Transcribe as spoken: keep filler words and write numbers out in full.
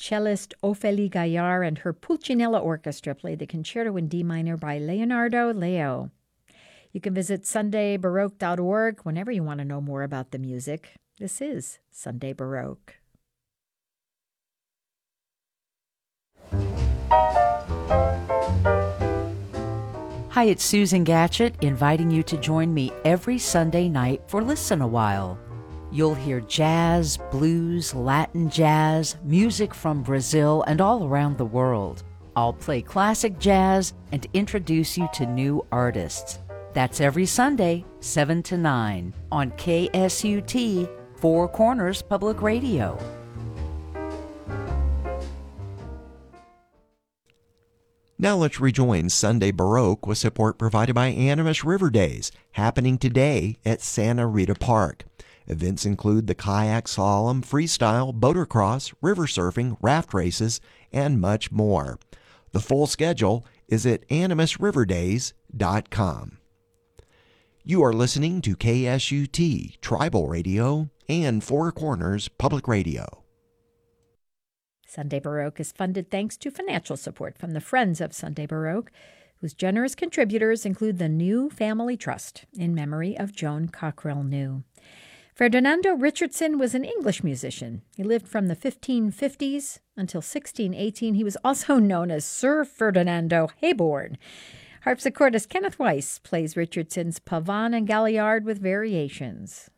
cellist Ophélie Gaillard and her Pulcinella Orchestra played the Concerto in D minor by Leonardo Leo. You can visit sunday baroque dot org whenever you want to know more about the music. This is Sunday Baroque. Hi, it's Susan Gatchett, inviting you to join me every Sunday night for Listen a While. You'll hear jazz, blues, Latin jazz, music from Brazil, and all around the world. I'll play classic jazz and introduce you to new artists. That's every Sunday, seven to nine, on K S U T, Four Corners Public Radio. Now let's rejoin Sunday Baroque with support provided by Animas River Days, happening today at Santa Rita Park. Events include the kayak slalom, freestyle, boatercross, river surfing, raft races, and much more. The full schedule is at animas river days dot com. You are listening to K S U T Tribal Radio and Four Corners Public Radio. Sunday Baroque is funded thanks to financial support from the Friends of Sunday Baroque, whose generous contributors include the New Family Trust in memory of Joan Cockrell New. Ferdinando Richardson was an English musician. He lived from the fifteen fifties until sixteen eighteen. He was also known as Sir Ferdinando Hayborn. Harpsichordist Kenneth Weiss plays Richardson's Pavane and Galliard with variations.